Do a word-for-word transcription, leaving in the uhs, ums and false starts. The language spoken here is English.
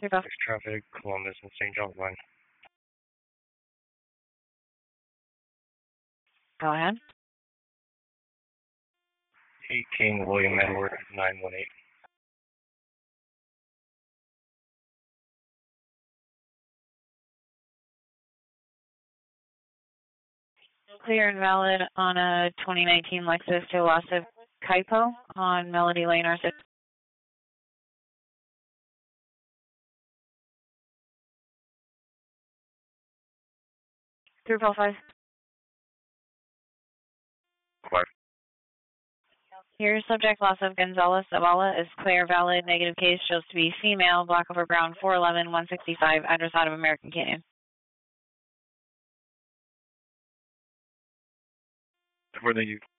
Next traffic, Columbus and Saint John's line. Go ahead. eighteen William Edward, nine one eight. Clear and valid on a twenty nineteen Lexus Tuolasa Kaipo on Melody Lane, R six. three four five. Five. Your subject, loss of Gonzalez Zavala, is clear, valid, negative case, shows to be female, black over brown, four eleven, one sixty-five, address out of American Canyon. Where they